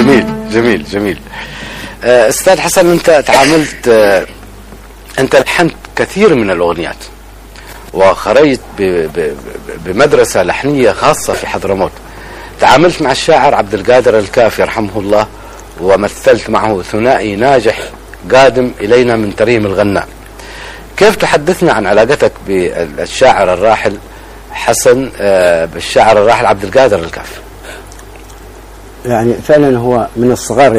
جميل جميل جميل. استاذ حسن، انت تعاملت، انت لحنت كثير من الاغنيات وخرجت بمدرسة لحنية خاصة في حضرموت. تعاملت مع الشاعر عبد القادر الكاف يرحمه الله، ومثلت معه ثنائي ناجح قادم إلينا من تريم الغناء. كيف تحدثنا عن علاقتك بالشاعر الراحل حسن، بالشاعر الراحل عبد القادر الكاف؟ يعني فعلا هو من الصغر،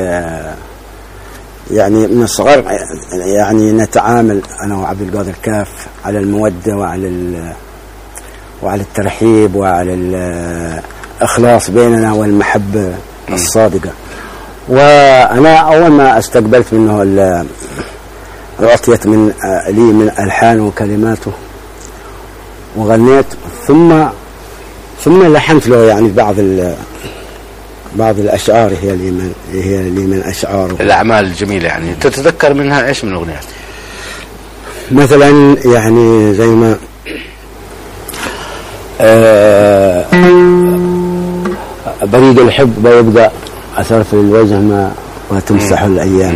يعني من الصغر يعني نتعامل أنا وعبد القادر الكاف على المودة وعلى الترحيب وعلى الإخلاص بيننا والمحبة الصادقة. وأنا أول ما استقبلت منه أعطيت لي من ألحان وكلماته وغنيت، ثم لحنت له يعني بعض الأشعار هي اللي من أشعاره، الأعمال الجميلة. يعني تتذكر منها إيش من الأغنيات؟ مثلا يعني زي ما بريد الحب بيبقى أثر في الوجه ما وتمسح الأيام،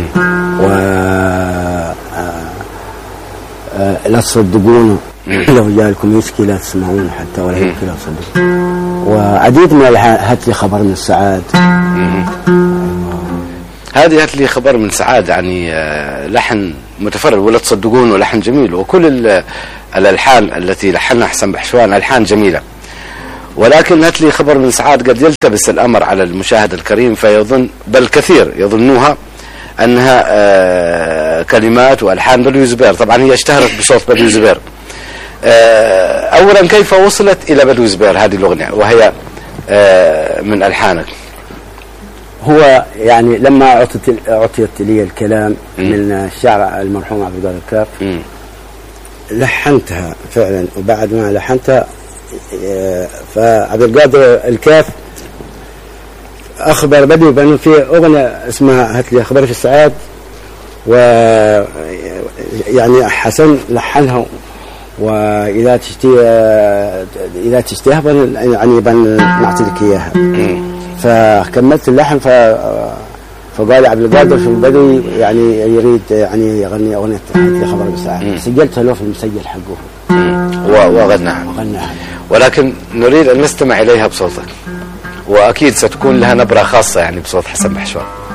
لا تصدقونه لو جالكم يشكي لا تسمعون حتى ولا يبكي لا تصدقون، وعديد من هات لي خبر من السعاد. هذه هات لي خبر من سعاد يعني لحن متفرد، ولا تصدقون ولحن جميل، وكل الألحان التي لحنها حسن بحشوان ألحان جميلة. ولكن هات لي خبر من سعاد قد يلتبس الأمر على المشاهد الكريم، فيظن بل كثير يظنوها أنها كلمات وألحان بدوي زبير. طبعا هي اشتهرت بصوت بدوي زبير. أولا كيف وصلت إلى بدوي زبير هذه الأغنية وهي من ألحانك؟ هو يعني لما أعطيت لي الكلام من الشاعر المرحوم عبد القادر الكاف لحنتها فعلا، وبعد ما لحنتها فعبد القادر الكاف أخبر بدوي بأنه في أغنية اسمها هات لي خبر في السعاد، ويعني حسن لحنها، وإذا تشتهي يعني نعطي لك إياها. فكملت اللحن، فقال عبد القادر في البدوي يعني يريد يعني يغني أغنية هات لي خبر بالسعاد، سجلتها له في المسجل حقه وغناها. ولكن نريد أن نستمع إليها بصوتك، وأكيد ستكون لها نبرة خاصة يعني بصوت حسن بحشوان.